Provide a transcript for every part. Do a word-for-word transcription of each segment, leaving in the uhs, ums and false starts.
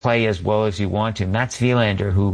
play as well as you want to. Mats Wilander, who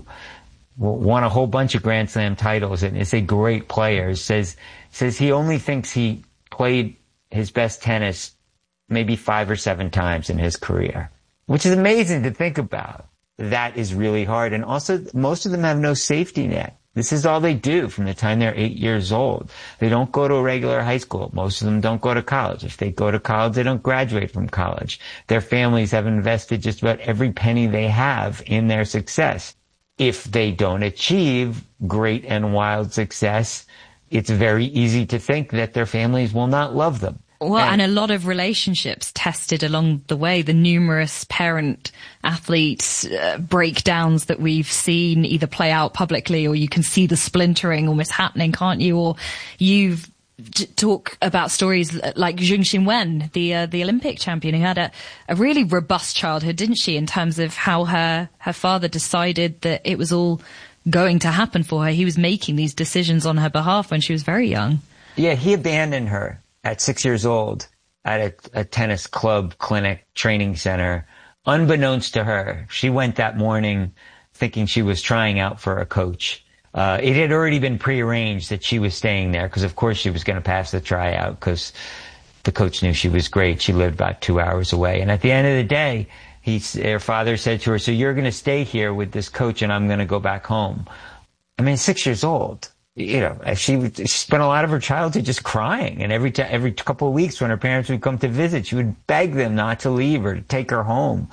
won a whole bunch of Grand Slam titles and is a great player, says says he only thinks he played his best tennis maybe five or seven times in his career, which is amazing to think about. That is really hard. And also, most of them have no safety net. This is all they do from the time they're eight years old. They don't go to a regular high school. Most of them don't go to college. If they go to college, they don't graduate from college. Their families have invested just about every penny they have in their success. If they don't achieve great and wild success, it's very easy to think that their families will not love them. Well, and, and a lot of relationships tested along the way. The numerous parent athletes uh, breakdowns that we've seen either play out publicly, or you can see the splintering almost happening, can't you? Or you've t- talk about stories like Zheng Xinwen, the uh, the Olympic champion, who had a, a really robust childhood, didn't she, in terms of how her her father decided that it was all going to happen for her. He was making these decisions on her behalf when she was very young. Yeah, he abandoned her at six years old at a, a tennis club, clinic, training center, unbeknownst to her. She went that morning thinking she was trying out for a coach. Uh, it had already been prearranged that she was staying there because, of course, she was going to pass the tryout because the coach knew she was great. She lived about two hours away. And at the end of the day, he, her father said to her, so you're going to stay here with this coach and I'm going to go back home. I mean, six years old. You know, she, she spent a lot of her childhood just crying. And every time, every couple of weeks when her parents would come to visit, she would beg them not to leave or to take her home.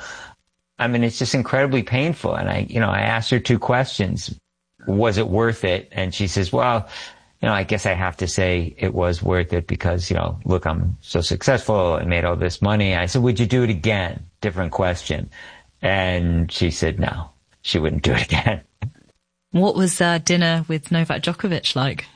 I mean, it's just incredibly painful. And I, you know, I asked her two questions. Was it worth it? And she says, well, you know, I guess I have to say it was worth it because, you know, look, I'm so successful and made all this money. I said, would you do it again? Different question. And she said, no, she wouldn't do it again. What was uh, dinner with Novak Djokovic like?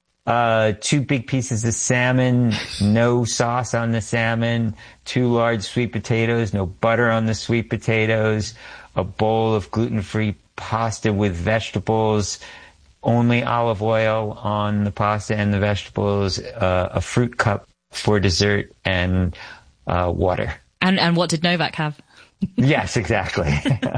Uh, two big pieces of salmon, no sauce on the salmon, two large sweet potatoes, no butter on the sweet potatoes, a bowl of gluten-free pasta with vegetables, only olive oil on the pasta and the vegetables, uh, a fruit cup for dessert, and uh, water. And and what did Novak have? Yes, exactly.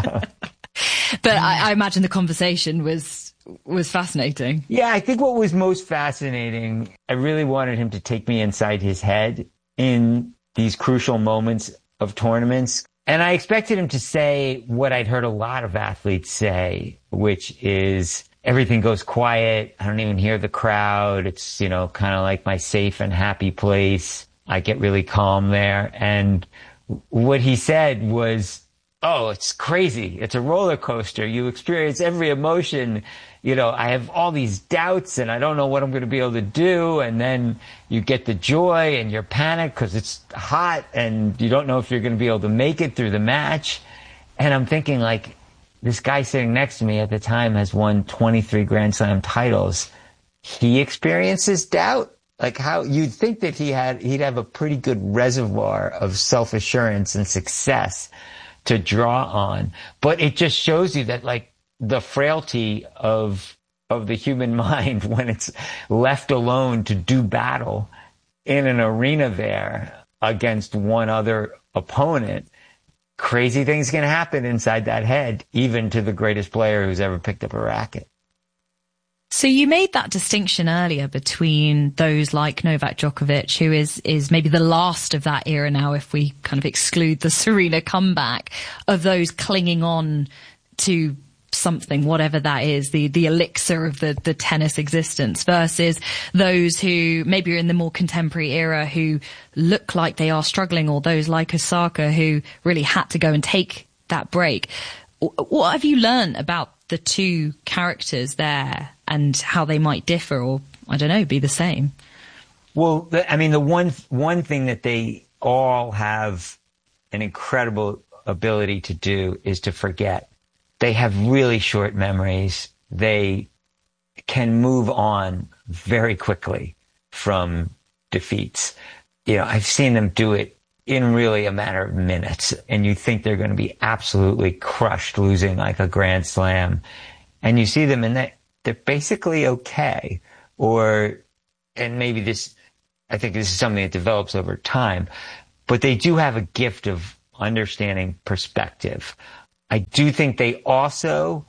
But I, I imagine the conversation was was fascinating. Yeah, I think what was most fascinating, I really wanted him to take me inside his head in these crucial moments of tournaments. And I expected him to say what I'd heard a lot of athletes say, which is everything goes quiet. I don't even hear the crowd. It's, you know, kind of like my safe and happy place. I get really calm there. And what he said was, oh, it's crazy. It's a roller coaster. You experience every emotion. You know, I have all these doubts and I don't know what I'm going to be able to do. And then you get the joy and you're panicked because it's hot and you don't know if you're going to be able to make it through the match. And I'm thinking, like, this guy sitting next to me at the time has won twenty-three Grand Slam titles. He experiences doubt. Like, how you'd think that he had, he'd have a pretty good reservoir of self-assurance and success to draw on. But it just shows you that, like, the frailty of of the human mind when it's left alone to do battle in an arena there against one other opponent. Crazy things can happen inside that head, even to the greatest player who's ever picked up a racket. So you made that distinction earlier between those like Novak Djokovic, who is, is maybe the last of that era now, if we kind of exclude the Serena comeback, of those clinging on to something, whatever that is, the, the elixir of the, the tennis existence, versus those who maybe are in the more contemporary era who look like they are struggling, or those like Osaka who really had to go and take that break. What have you learned about the two characters there and how they might differ, or, I don't know, be the same? Well, I mean, the one, one thing that they all have an incredible ability to do is to forget. They have really short memories. They can move on very quickly from defeats. You know, I've seen them do it in really a matter of minutes, and you think they're going to be absolutely crushed losing like a Grand Slam, and you see them and they, they're basically okay. Or, and maybe this, I think this is something that develops over time, but they do have a gift of understanding perspective. I do think they also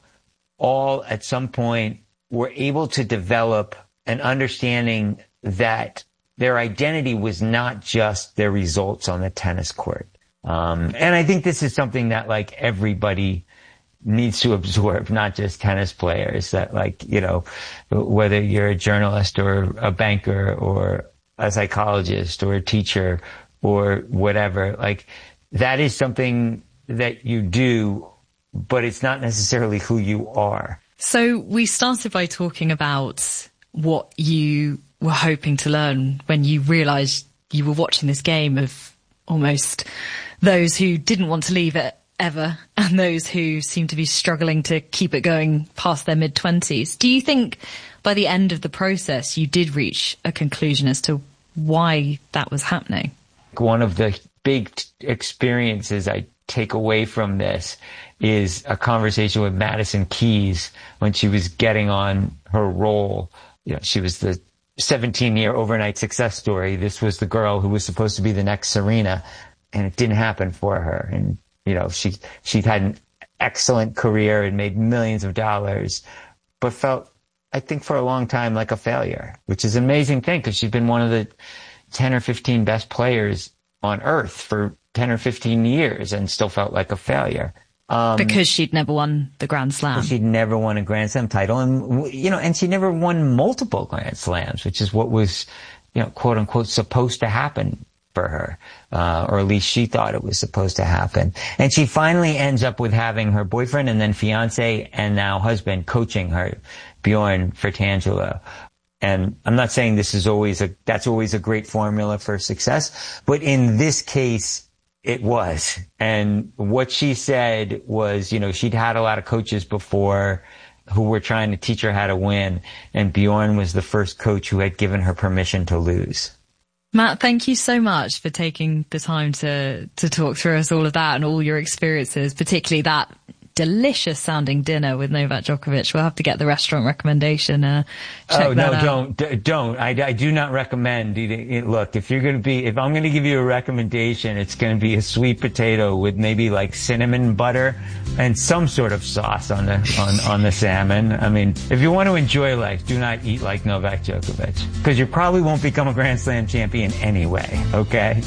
all at some point were able to develop an understanding that their identity was not just their results on the tennis court. Um, and I think this is something that like everybody needs to absorb, not just tennis players, that like, you know, whether you're a journalist or a banker or a psychologist or a teacher or whatever, like that is something that you do, but it's not necessarily who you are. So we started by talking about what you were hoping to learn when you realized you were watching this game of almost those who didn't want to leave it ever and those who seem to be struggling to keep it going past their mid-twenties. Do you think by the end of the process you did reach a conclusion as to why that was happening? One of the big t- experiences I take away from this is a conversation with Madison Keys when she was getting on her roll. You know, she was the seventeen-year overnight success story. This was the girl who was supposed to be the next Serena, and it didn't happen for her. And you know, she she had an excellent career and made millions of dollars, but felt, I think, for a long time like a failure, which is an amazing thing because she's been one of the ten or fifteen best players on earth for ten or fifteen years and still felt like a failure. Um, because she'd never won the Grand Slam. She'd never won a Grand Slam title, and you know, and she never won multiple Grand Slams, which is what was, you know, quote unquote, supposed to happen for her, uh, or at least she thought it was supposed to happen. And she finally ends up with having her boyfriend and then fiance and now husband coaching her, Bjorn Fratangelo. And I'm not saying this is always a, that's always a great formula for success, but in this case, it was. And what she said was, you know, she'd had a lot of coaches before who were trying to teach her how to win, and Bjorn was the first coach who had given her permission to lose. Matt, thank you so much for taking the time to, to talk through us all of that and all your experiences, particularly that delicious sounding dinner with Novak Djokovic. We'll have to get the restaurant recommendation. Uh, check oh, that no, out. don't, d- don't. I, I do not recommend eating. Look, if you're going to be, if I'm going to give you a recommendation, it's going to be a sweet potato with maybe like cinnamon butter and some sort of sauce on the, on, on the salmon. I mean, if you want to enjoy life, do not eat like Novak Djokovic because you probably won't become a Grand Slam champion anyway. Okay.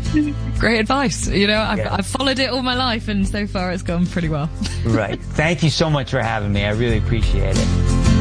Great advice. You know, I've, yeah. I've followed it all my life and so far it's gone pretty well. Right. Thank you so much for having me. I really appreciate it.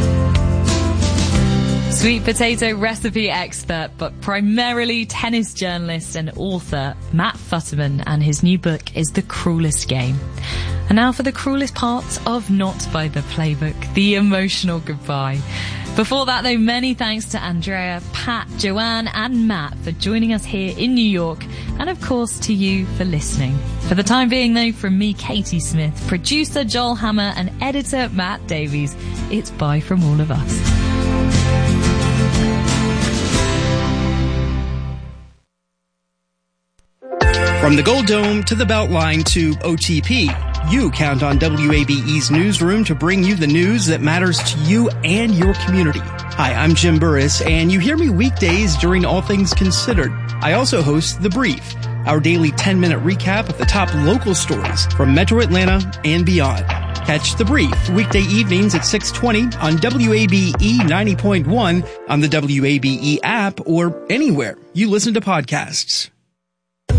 Sweet potato recipe expert, but primarily tennis journalist and author Matt Futterman, and his new book is The Cruelest Game. And now for the cruelest part of Not by the Playbook, the emotional goodbye. Before that, though, many thanks to Andrea, Pat, Joanne and Matt for joining us here in New York, and of course to you for listening. For the time being, though, from me, Katie Smith, producer Joel Hammer and editor Matt Davies, it's bye from all of us. From the Gold Dome to the Beltline to O T P, you count on W A B E's newsroom to bring you the news that matters to you and your community. Hi, I'm Jim Burris, and you hear me weekdays during All Things Considered. I also host The Brief, our daily ten-minute recap of the top local stories from Metro Atlanta and beyond. Catch The Brief weekday evenings at six twenty on W A B E ninety point one, on the W A B E app, or anywhere you listen to podcasts.